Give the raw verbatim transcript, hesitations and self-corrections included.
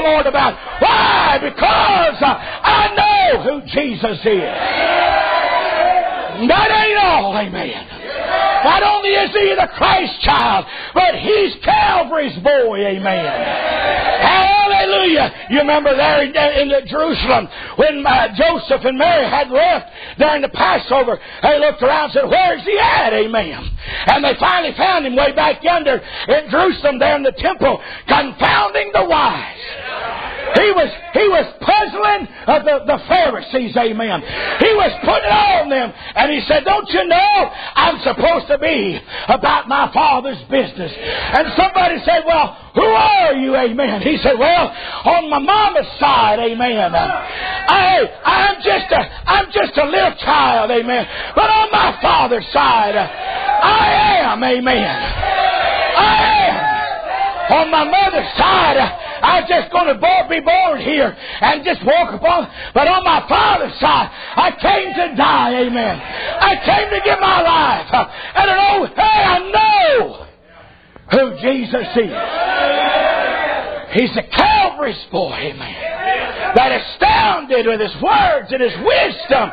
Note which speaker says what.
Speaker 1: Lord about. Why? Because uh, I know who Jesus is. That ain't all, amen. Not only is he the Christ child, but he's Calvary's boy, amen. Hallelujah. You remember there in, in the Jerusalem when uh, Joseph and Mary had left during the Passover, they looked around and said, where's he at, amen? And they finally found him way back yonder in Jerusalem there in the temple, confounding the wise. He was he was puzzling uh, the, the Pharisees, amen. He was putting it on them. And he said, don't you know I'm supposed to be about my Father's business? And somebody said, well, who are you, amen? He said, well, on my mama's side, amen. I, I'm just a, I'm just a little child, amen. But on my Father's side, I am, amen. I am. On my mother's side, I'm just going to be born here and just walk upon. But on my Father's side, I came to die, amen. I came to give my life. And I know, hey, I know who Jesus is. He's the Calvary's boy, amen. That astounded with his words and his wisdom